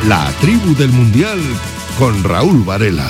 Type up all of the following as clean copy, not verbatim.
La tribu del Mundial con Raúl Varela.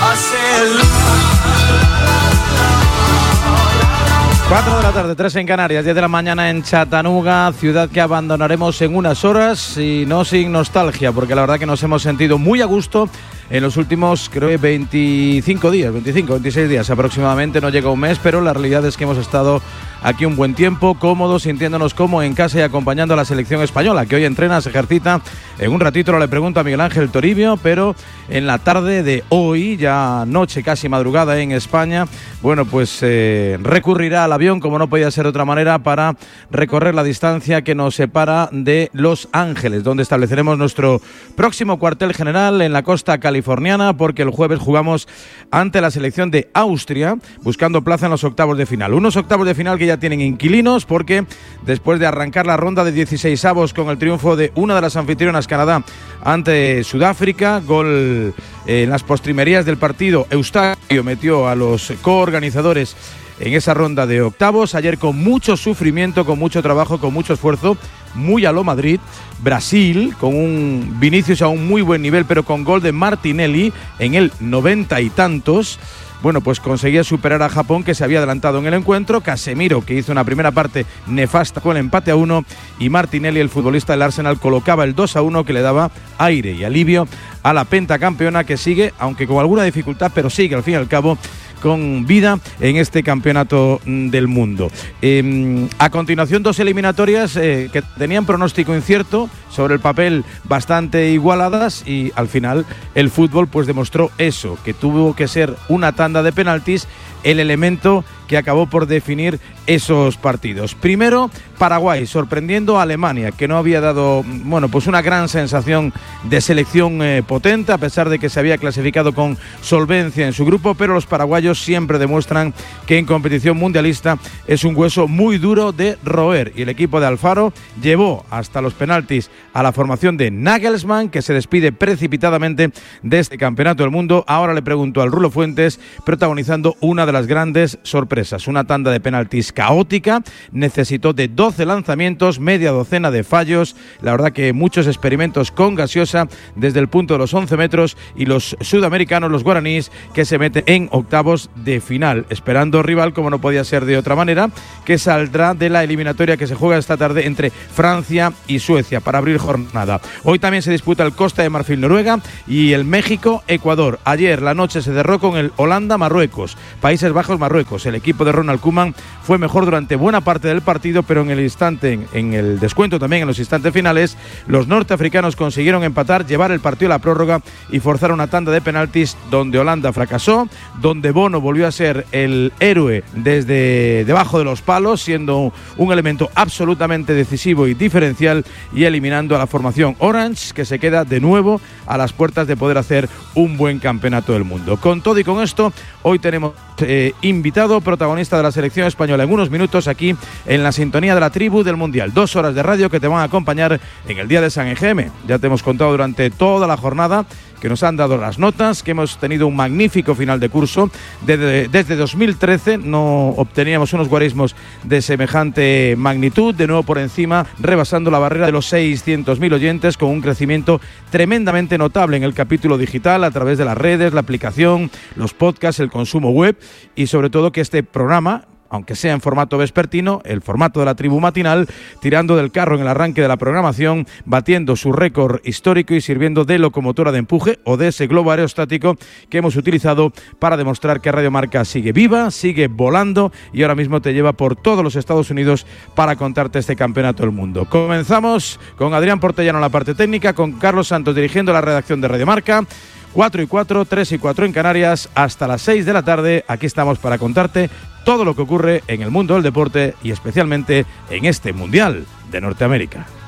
4 de la tarde, 3 en Canarias, 10 de la mañana en Chattanooga, ciudad que abandonaremos en unas horas y no sin nostalgia, porque la verdad que nos hemos sentido muy a gusto en los últimos, creo que 26 días aproximadamente, no llega un mes, pero la realidad es que hemos estado aquí un buen tiempo, cómodos, sintiéndonos como en casa y acompañando a la selección española, que hoy entrena, se ejercita. En un ratito le pregunto a Miguel Ángel Toribio, pero en la tarde de hoy, ya noche, casi madrugada en España, bueno, pues recurrirá al avión, como no podía ser de otra manera, para recorrer la distancia que nos separa de Los Ángeles, donde estableceremos nuestro próximo cuartel general en la costa californiana, porque el jueves jugamos ante la selección de Austria, buscando plaza en los octavos de final. Unos octavos de final que ya tienen inquilinos, porque después de arrancar la ronda de 16avos con el triunfo de una de las anfitrionas, Canadá, ante Sudáfrica, gol en las postrimerías del partido, Eustaquio metió a los coorganizadores en esa ronda de octavos. Ayer, con mucho sufrimiento, con mucho trabajo, con mucho esfuerzo, muy a lo Madrid, Brasil, con un Vinicius a un muy buen nivel, pero con gol de Martinelli en el 90 y tantos. Bueno, pues conseguía superar a Japón, que se había adelantado en el encuentro. Casemiro, que hizo una primera parte nefasta con el empate a 1, y Martinelli, el futbolista del Arsenal, colocaba el 2-1, que le daba aire y alivio a la pentacampeona, que sigue, aunque con alguna dificultad, pero sigue al fin y al cabo con vida en este campeonato del mundo. A continuación, dos eliminatorias que tenían pronóstico incierto, sobre el papel bastante igualadas, y al final el fútbol pues demostró eso, que tuvo que ser una tanda de penaltis el elemento que acabó por definir esos partidos. Primero, Paraguay, sorprendiendo a Alemania, que no había dado, bueno, pues una gran sensación de selección potente, a pesar de que se había clasificado con solvencia en su grupo, pero los paraguayos siempre demuestran que en competición mundialista es un hueso muy duro de roer, y el equipo de Alfaro llevó hasta los penaltis a la formación de Nagelsmann, que se despide precipitadamente de este campeonato del mundo. Ahora le pregunto al Rulo Fuentes, protagonizando una de las grandes sorpresas, una tanda de penaltis caótica, necesitó de 12 lanzamientos, media docena de fallos, la verdad que muchos experimentos con gaseosa desde el punto de los 11 metros, y los sudamericanos, los guaraníes, que se meten en octavos de final, esperando rival, como no podía ser de otra manera, que saldrá de la eliminatoria que se juega esta tarde entre Francia y Suecia para abrir jornada. Hoy también se disputa el Costa de Marfil-Noruega y el México-Ecuador. Ayer la noche se cerró con el Holanda-Marruecos, Países Bajos-Marruecos. El equipo de Ronald Koeman fue mejor durante buena parte del partido, pero en el instante, en el descuento, también en los instantes finales, los norteafricanos consiguieron empatar, llevar el partido a la prórroga y forzar una tanda de penaltis donde Holanda fracasó, donde Bono volvió a ser el héroe desde debajo de los palos, siendo un elemento absolutamente decisivo y diferencial, y eliminando a la formación Orange, que se queda de nuevo a las puertas de poder hacer un buen campeonato del mundo. Con todo y con esto, hoy tenemos invitado, protagonista de la selección española, en unos minutos aquí en la sintonía de la tribu del Mundial. 2 horas de radio que te van a acompañar en el día de San EGM. Ya te hemos contado durante toda la jornada que nos han dado las notas, que hemos tenido un magnífico final de curso. Desde 2013 no obteníamos unos guarismos de semejante magnitud, de nuevo por encima, rebasando la barrera de los 600.000 oyentes, con un crecimiento tremendamente notable en el capítulo digital, a través de las redes, la aplicación, los podcasts, el consumo web, y sobre todo que este programa, aunque sea en formato vespertino, el formato de la tribu matinal, tirando del carro en el arranque de la programación, batiendo su récord histórico y sirviendo de locomotora de empuje, o de ese globo aerostático que hemos utilizado para demostrar que Radio Marca sigue viva, sigue volando, y ahora mismo te lleva por todos los Estados Unidos para contarte este campeonato del mundo. Comenzamos con Adrián Portellano en la parte técnica, con Carlos Santos dirigiendo la redacción de Radio Marca. 4 y 4, 3 y 4 en Canarias, hasta las 6 de la tarde. Aquí estamos para contarte todo lo que ocurre en el mundo del deporte, y especialmente en este Mundial de Norteamérica.